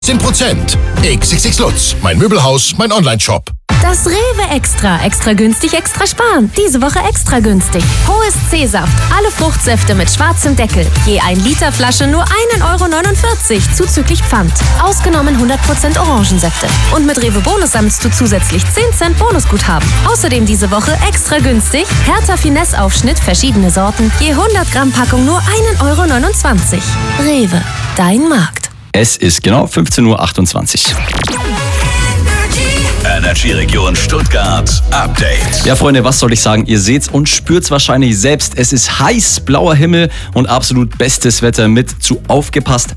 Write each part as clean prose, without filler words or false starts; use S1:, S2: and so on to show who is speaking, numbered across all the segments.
S1: 10%. XXX Lutz, mein Möbelhaus, mein Onlineshop.
S2: Das Rewe Extra. Extra günstig, extra sparen. Diese Woche extra günstig. Hohes C-Saft. Alle Fruchtsäfte mit schwarzem Deckel. Je 1 Liter Flasche nur 1,49 € zuzüglich Pfand. Ausgenommen 100% Orangensäfte. Und mit Rewe Bonus sammelst du zusätzlich 10 Cent Bonusguthaben. Außerdem diese Woche extra günstig. Hertha Finesse-Aufschnitt, verschiedene Sorten. Je 100 Gramm Packung nur 1,29 €. Rewe, dein Markt.
S3: Es ist genau 15:28 Uhr.
S4: Energy-Region Stuttgart Update.
S3: Ja, Freunde, was soll ich sagen? Ihr seht's und spürt's wahrscheinlich selbst. Es ist heiß, blauer Himmel und absolut bestes Wetter mit zu aufgepasst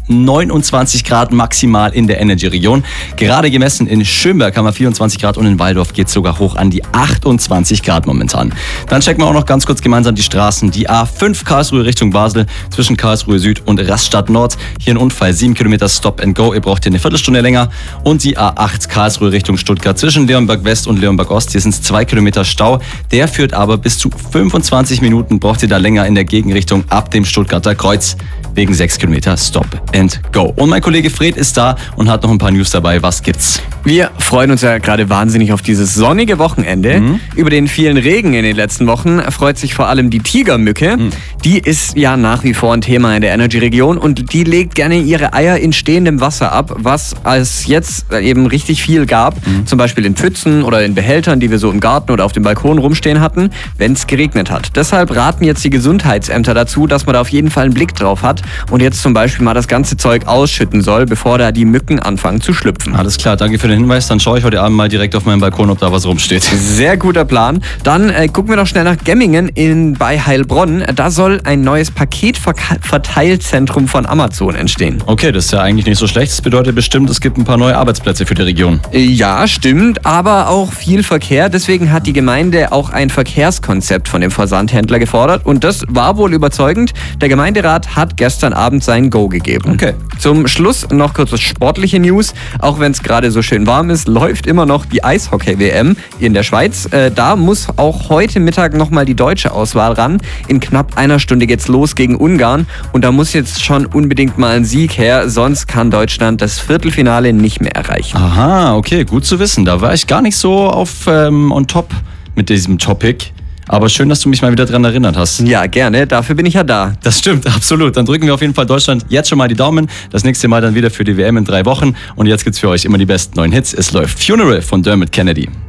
S3: 29 Grad maximal in der Energy-Region. Gerade gemessen in Schönberg haben wir 24 Grad und in Walldorf geht's sogar hoch an die 28 Grad momentan. Dann checken wir auch noch ganz kurz gemeinsam die Straßen. Die A5 Karlsruhe Richtung Basel zwischen Karlsruhe Süd und Rastatt Nord. Hier ein Unfall, 7 Kilometer Stop and Go. Ihr braucht hier eine Viertelstunde länger. Und die A8 Karlsruhe Richtung Stuttgart zwischen Leonberg West und Leonberg Ost. Hier sind es 2 Kilometer Stau. Der führt aber bis zu 25 Minuten. Braucht ihr da länger in der Gegenrichtung ab dem Stuttgarter Kreuz. Wegen 6 Kilometer Stop and Go. Und mein Kollege Fred ist da und hat noch ein paar News dabei. Was gibt's?
S5: Wir freuen uns ja gerade wahnsinnig auf dieses sonnige Wochenende. Über den vielen Regen in den letzten Wochen freut sich vor allem die Tigermücke. Die ist ja nach wie vor ein Thema in der Energy-Region und die legt gerne ihre Eier in stehendem Wasser ab, was es jetzt eben richtig viel gab. Zum Beispiel in Pfützen oder in Behältern, die wir so im Garten oder auf dem Balkon rumstehen hatten, wenn es geregnet hat. Deshalb raten jetzt die Gesundheitsämter dazu, dass man da auf jeden Fall einen Blick drauf hat und jetzt zum Beispiel mal das ganze Zeug ausschütten soll, bevor da die Mücken anfangen zu schlüpfen.
S3: Alles klar, danke für den Hinweis. Dann schaue ich heute Abend mal direkt auf meinem Balkon, ob da was rumsteht.
S5: Sehr guter Plan. Dann gucken wir doch schnell nach Gemmingen bei Heilbronn. Da soll ein neues Paketverteilzentrum von Amazon entstehen.
S3: Okay, das ist ja eigentlich nicht so schlecht. Das bedeutet bestimmt, es gibt ein paar neue Arbeitsplätze für die Region.
S5: Ja, stimmt, aber auch viel Verkehr. Deswegen hat die Gemeinde auch ein Verkehrskonzept von dem Versandhändler gefordert und das war wohl überzeugend. Der Gemeinderat hat gestern Abend sein Go gegeben.
S3: Okay.
S5: Zum Schluss noch kurz sportliche News. Auch wenn es gerade so schön warm ist, läuft immer noch die Eishockey-WM in der Schweiz. Da muss auch heute Mittag nochmal die deutsche Auswahl ran. In knapp einer Stunde geht's los gegen Ungarn und da muss jetzt schon unbedingt mal ein Sieg her, sonst kann Deutschland das Viertelfinale nicht mehr erreichen.
S3: Aha, okay, gut zu wissen. Da war ich gar nicht so auf on top mit diesem Topic. Aber schön, dass du mich mal wieder dran erinnert hast.
S5: Ja, gerne. Dafür bin ich ja da.
S3: Das stimmt, absolut. Dann drücken wir auf jeden Fall Deutschland jetzt schon mal die Daumen. Das nächste Mal dann wieder für die WM in 3 Wochen. Und jetzt gibt's für euch immer die besten neuen Hits. Es läuft Funeral von Dermot Kennedy.